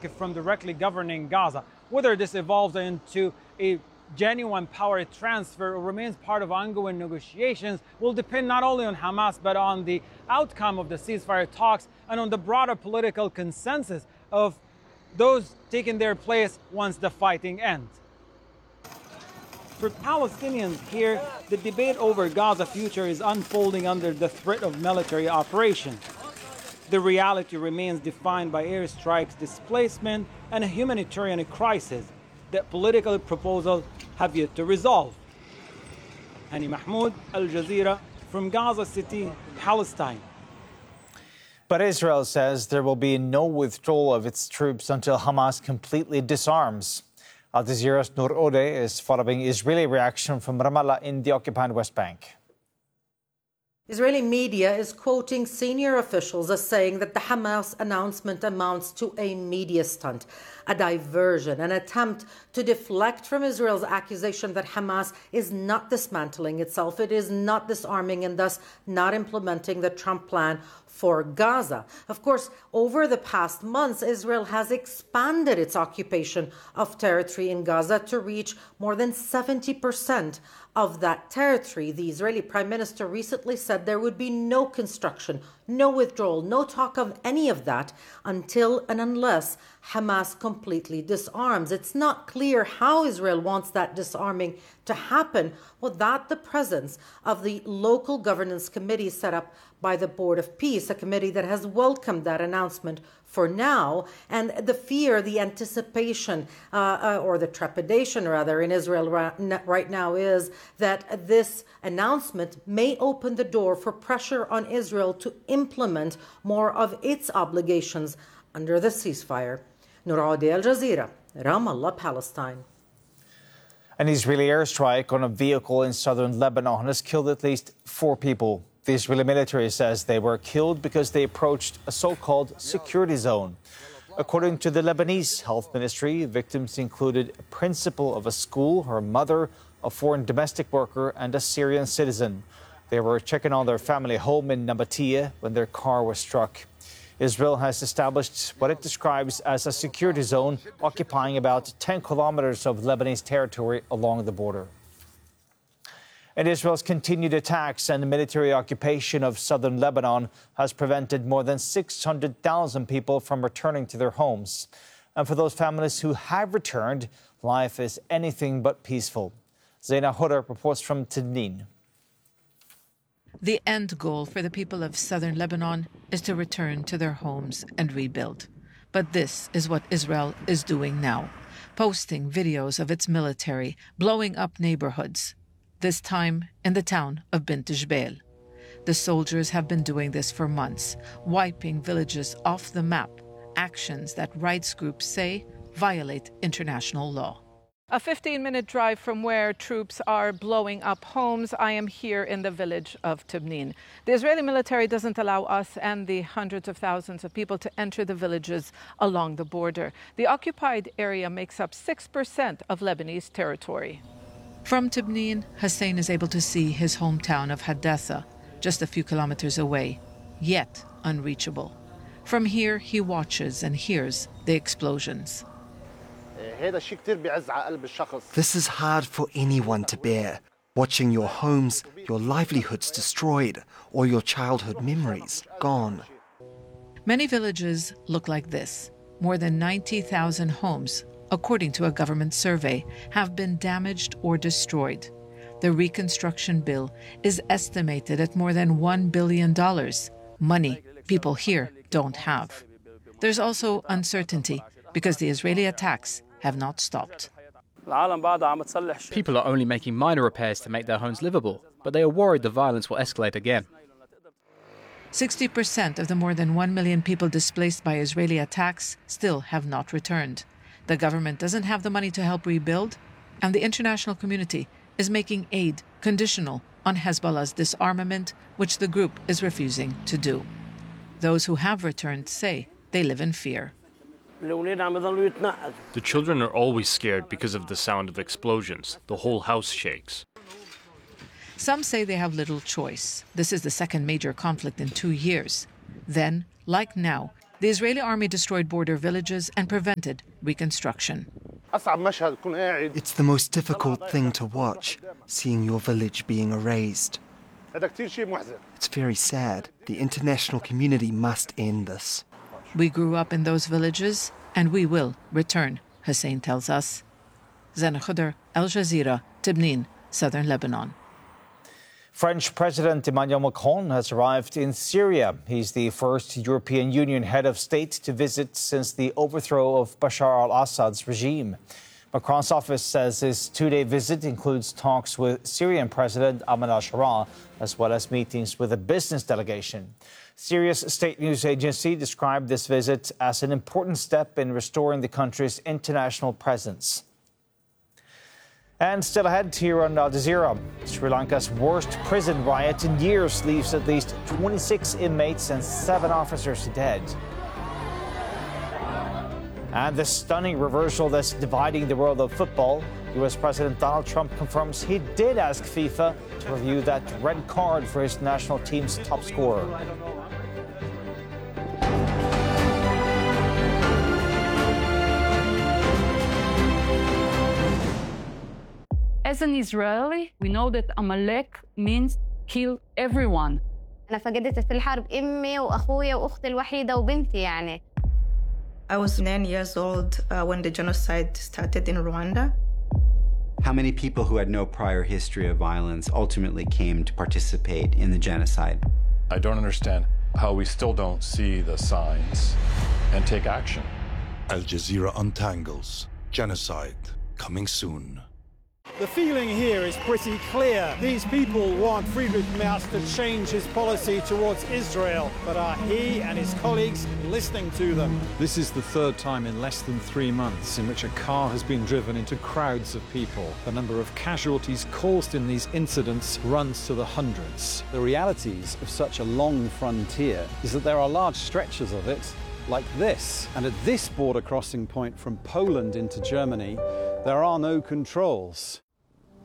from directly governing Gaza. Whether this evolves into a genuine power transfer or remains part of ongoing negotiations will depend not only on Hamas but on the outcome of the ceasefire talks and on the broader political consensus of those taking their place once the fighting ends. For Palestinians here, the debate over Gaza's future is unfolding under the threat of military operation. The reality remains defined by airstrikes, displacement, and a humanitarian crisis that political proposals have yet to resolve. Hani Mahmoud, Al Jazeera, from Gaza City, Palestine. But Israel says there will be no withdrawal of its troops until Hamas completely disarms. Al Jazeera's Noor Odeh is following Israeli reaction from Ramallah in the occupied West Bank. Israeli media is quoting senior officials as saying that the Hamas announcement amounts to a media stunt, a diversion, an attempt to deflect from Israel's accusation that Hamas is not dismantling itself, it is not disarming and thus not implementing the Trump plan for Gaza. Of course, over the past months, Israel has expanded its occupation of territory in Gaza to reach more than 70% of that territory. The Israeli Prime Minister recently said there would be no construction, no withdrawal, no talk of any of that until and unless Hamas completely disarms. It's not clear how Israel wants that disarming to happen without the presence of the local governance committee set up by the Board of Peace, a committee that has welcomed that announcement for now. And the fear, the anticipation, or the trepidation rather in Israel right now is that this announcement may open the door for pressure on Israel to implement more of its obligations under the ceasefire. Noor Odeh, Al Jazeera, Ramallah, Palestine. An Israeli airstrike on a vehicle in southern Lebanon has killed at least 4 people. The Israeli military says they were killed because they approached a so-called security zone. According to the Lebanese health ministry, victims included a principal of a school, her mother, a foreign domestic worker, and a Syrian citizen. They were checking on their family home in Nabatea when their car was struck. Israel has established what it describes as a security zone occupying about 10 kilometers of Lebanese territory along the border. And Israel's continued attacks and military occupation of southern Lebanon has prevented more than 600,000 people from returning to their homes. And for those families who have returned, life is anything but peaceful. Zaina Hodar reports from Tibnin. The end goal for the people of southern Lebanon is to return to their homes and rebuild. But this is what Israel is doing now, posting videos of its military blowing up neighborhoods, this time in the town of Bint Jbeil. The soldiers have been doing this for months, wiping villages off the map, actions that rights groups say violate international law. A 15-minute drive from where troops are blowing up homes, I am here in the village of Tibnin. The Israeli military doesn't allow us and the hundreds of thousands of people to enter the villages along the border. The occupied area makes up 6% of Lebanese territory. From Tibnin, Hussein is able to see his hometown of Hadatha, just a few kilometers away, yet unreachable. From here, he watches and hears the explosions. This is hard for anyone to bear, watching your homes, your livelihoods destroyed, or your childhood memories gone. Many villages look like this. More than 90,000 homes, according to a government survey, have been damaged or destroyed. The reconstruction bill is estimated at more than $1 billion, money people here don't have. There's also uncertainty because the Israeli attacks have not stopped. People are only making minor repairs to make their homes livable, but they are worried the violence will escalate again. 60% of the more than 1 million people displaced by Israeli attacks still have not returned. The government doesn't have the money to help rebuild, and the international community is making aid conditional on Hezbollah's disarmament, which the group is refusing to do. Those who have returned say they live in fear. The children are always scared because of the sound of explosions. The whole house shakes. Some say they have little choice. This is the second major conflict in 2 years. Then, like now, The Israeli army destroyed border villages and prevented reconstruction. It's the most difficult thing to watch, seeing your village being erased. It's very sad. The international community must end this. We grew up in those villages, and we will return, Hussein tells us. Zena Khudr, Al Jazeera, Tibnin, southern Lebanon. French President Emmanuel Macron has arrived in Syria. He's the first European Union head of state to visit since the overthrow of Bashar al-Assad's regime. Macron's office says his two-day visit includes talks with Syrian President Ahmed al-Sharaa, as well as meetings with a business delegation. Syria's state news agency described this visit as an important step in restoring the country's international presence. And still ahead here on Al Jazeera, Sri Lanka's worst prison riot in years leaves at least 26 inmates and 7 officers dead. And the stunning reversal that's dividing the world of football. U.S. President Donald Trump confirms he did ask FIFA to review that red card for his national team's top scorer. As an Israeli, we know that Amalek means kill everyone. أنا فقدت في الحرب أمي وأخويا وأختي الوحيدة وبنتي يعني. I was 9 years old when the genocide started in Rwanda. How many people who had no prior history of violence ultimately came to participate in the genocide? I don't understand how we still don't see the signs and take action. Al Jazeera untangles. Genocide coming soon. The feeling here is pretty clear. These people want Friedrich Merz to change his policy towards Israel, but are he and his colleagues listening to them? This is the third time in less than 3 months in which a car has been driven into crowds of people. The number of casualties caused in these incidents runs to the hundreds. The realities of such a long frontier is that there are large stretches of it like this. And at this border crossing point from Poland into Germany, there are no controls.